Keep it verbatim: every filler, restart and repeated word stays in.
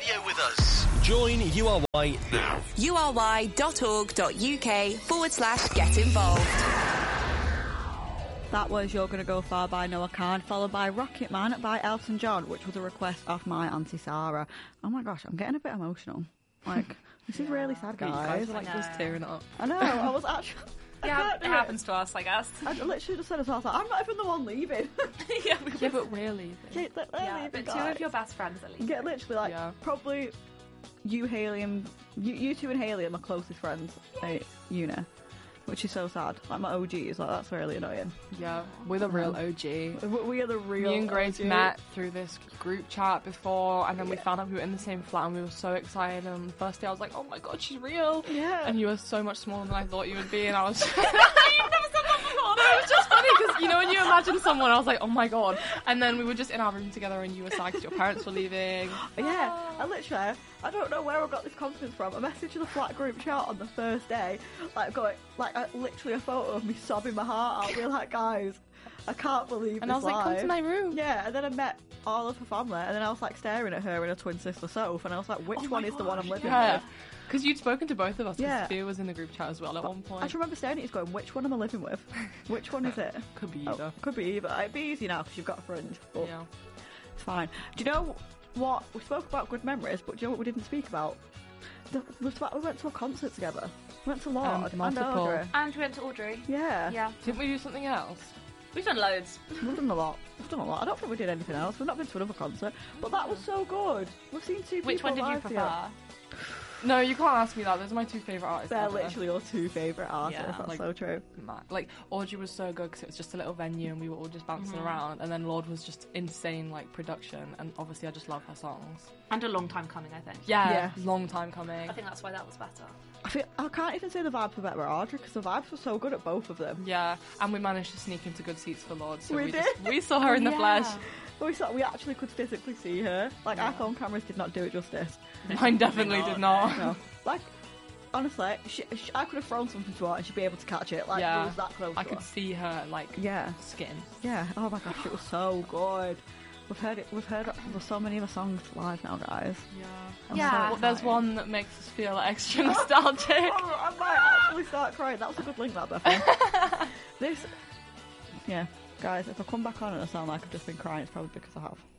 radio with us. Join U R Y now. U R Y dot org dot U K forward slash get involved. That was You're Gonna Go Far by Noah Khan, followed by Rocket Man by Elton John, which was a request of my Auntie Sarah. Oh my gosh, I'm getting a bit emotional. Like, this is really sad, guys. You guys were like just tearing up. I know, I was actually... Yeah, it happens to us, I guess. I literally just said as well, I was like, I'm not even the one leaving. yeah, yeah, but we're leaving. Yeah, they're yeah leaving, but two guys. of your best friends at least. Yeah, literally, like, Yeah. probably you, Hayley, and... You, you two and Hayley are my closest friends at uni. Which is so sad. Like, my O Gs, like, that's really annoying. Yeah, we're the real O G. We, we are the real Me and Grace O G. met through this group chat before, and then we found out we were in the same flat, and we were so excited. And the first day, I was like, "Oh my god, she's real!" Yeah. And you were so much smaller than I thought you would be, and I was. You've never said that before. No, it was just funny because you know when you imagine someone, I was like, "Oh my god!" And then we were just in our room together, and you were sad because your parents were leaving. Yeah, I literally, I don't know where I got this confidence from. I messaged the flat group chat on the first day, like going, like I, literally a photo of me sobbing my heart out, being like, guys, I can't believe And this I was like, "Come life." to my room." Yeah, and then I met all of her family, and then I was like staring at her and her twin sister Soph, and I was like, which Oh one my is the one I'm living Yeah, with? because you'd spoken to both of us. Because Yeah. Sophia was in the group chat as well at one point. I just remember staring at you going, which one am I living with? Which one is it? Could be Oh, either. could be either. It'd be easy now because you've got a friend. But Yeah. it's fine. Do you know what? We spoke about good memories, but do you know what we didn't speak about? The, the fact we went to a concert together. We went to Lord Um, and multiple. Audrey. And we went to Audrey. Yeah. Yeah. Didn't we do something else? We've done loads. We've done a lot. We've done a lot. I don't think we did anything else. We've not been to another concert. But that was so good. We've seen two people Which one did you live prefer? together. No, you can't ask me that. Those are my two favourite artists. They're ever. literally your two favourite artists. Yeah, That's like- so true. Mad. Like Audrey was so good because it was just a little venue and we were all just bouncing around, and then Lord was just insane like production, and obviously I just love her songs. And a long time coming, I think. Yeah, Yeah. long time coming. I think that's why that was better. I feel I can't even say the vibes were better at Audrey because the vibes were so good at both of them. Yeah, and we managed to sneak into good seats for Lord, so We we, did? just, we saw her in the Yeah. flesh. But we thought we actually could physically see her. Like our phone cameras did not do it justice. Mine definitely did not. No. Like honestly, she, she, I could have thrown something to her and she'd be able to catch it. Like Yeah. it was that close. I to could her. see her like Yeah. skin. Yeah. Oh my gosh, it was so good. We've heard it. We've heard there's so many of the songs live now, guys. Yeah. I'm Yeah. so Well, there's excited. one that makes us feel extra nostalgic. Oh, I might actually start crying. That was a good link, that Bethany. This, yeah, guys. If I come back on and I sound like I've just been crying, it's probably because I have.